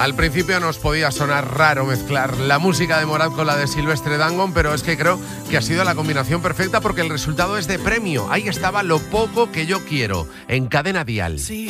Al principio nos podía sonar raro mezclar la música de Morat con la de Silvestre Dangond, pero es que creo que ha sido la combinación perfecta porque el resultado es de premio. Ahí estaba Lo poco que yo quiero, en Cadena Dial.